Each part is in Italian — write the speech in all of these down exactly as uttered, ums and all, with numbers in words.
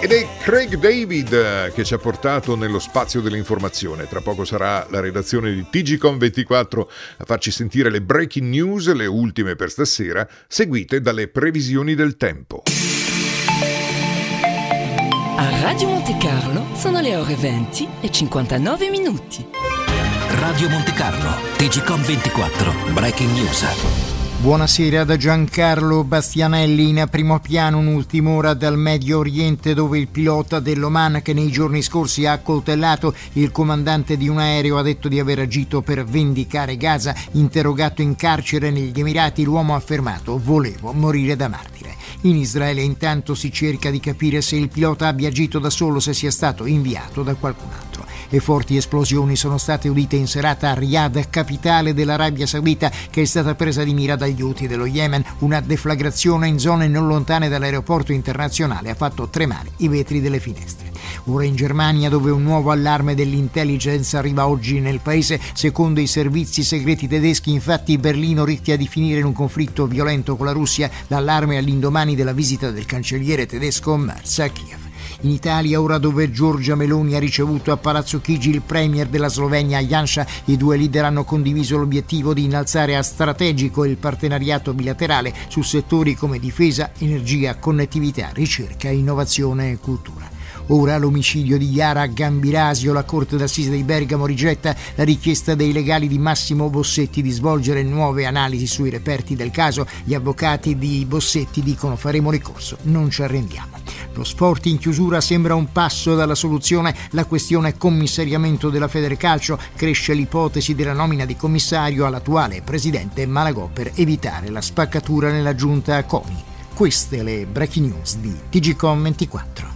Ed è Craig David che ci ha portato nello spazio dell'informazione. Tra poco sarà la redazione di T G Com ventiquattro a farci sentire le breaking news, le ultime per stasera, seguite dalle previsioni del tempo. A Radio Monte Carlo sono le ore venti e cinquantanove minuti. Radio Monte Carlo, T G Com ventiquattro, breaking news. Buonasera da Giancarlo Bastianelli. In primo piano un'ultima ora dal Medio Oriente, dove il pilota dell'Oman che nei giorni scorsi ha accoltellato il comandante di un aereo ha detto di aver agito per vendicare Gaza. Interrogato in carcere negli Emirati, l'uomo ha affermato: volevo morire da martire. In Israele intanto si cerca di capire se il pilota abbia agito da solo, se sia stato inviato da qualcun altro. E forti esplosioni sono state udite in serata a Riyadh, capitale dell'Arabia Saudita, che è stata presa di mira dagli Houthi dello Yemen. Una deflagrazione in zone non lontane dall'aeroporto internazionale ha fatto tremare i vetri delle finestre. Ora in Germania, dove un nuovo allarme dell'intelligence arriva oggi nel paese. Secondo i servizi segreti tedeschi, infatti, Berlino rischia di finire in un conflitto violento con la Russia. L'allarme all'indomani della visita del cancelliere tedesco Merz a Kiev. In Italia, ora dove Giorgia Meloni ha ricevuto a Palazzo Chigi il premier della Slovenia Janša, i due leader hanno condiviso l'obiettivo di innalzare a strategico il partenariato bilaterale su settori come difesa, energia, connettività, ricerca, innovazione e cultura. Ora l'omicidio di Yara Gambirasio. La Corte d'Assise di Bergamo rigetta la richiesta dei legali di Massimo Bossetti di svolgere nuove analisi sui reperti del caso. Gli avvocati di Bossetti dicono: faremo ricorso, non ci arrendiamo. Lo sport in chiusura sembra un passo dalla soluzione. La questione commissariamento della Federcalcio. Cresce l'ipotesi della nomina di commissario all'attuale presidente Malagò per evitare la spaccatura nella giunta CONI. Queste le breaking news di T G Com ventiquattro.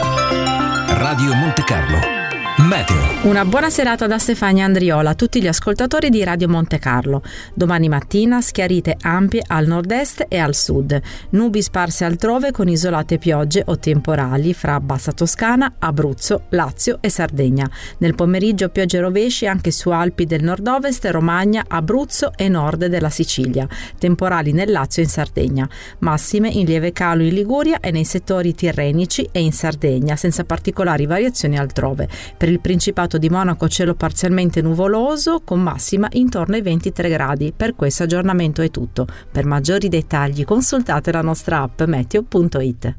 Radio Monte Carlo, meteo. Una buona serata da Stefania Andriola a tutti gli ascoltatori di Radio Monte Carlo. Domani mattina schiarite ampie al nord-est e al sud, nubi sparse altrove con isolate piogge o temporali fra Bassa Toscana, Abruzzo, Lazio e Sardegna. Nel pomeriggio piogge e rovesci anche su Alpi del nord-ovest, Romagna, Abruzzo e nord della Sicilia. Temporali nel Lazio e in Sardegna. Massime in lieve calo in Liguria e nei settori tirrenici e in Sardegna, senza particolari variazioni altrove. Per il Principato di Monaco cielo parzialmente nuvoloso con massima intorno ai ventitré gradi. Per questo aggiornamento è tutto. Per maggiori dettagli consultate la nostra app meteo punto it.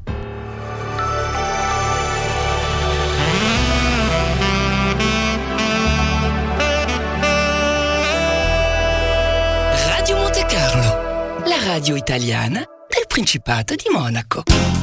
Radio Monte Carlo, la radio italiana del Principato di Monaco.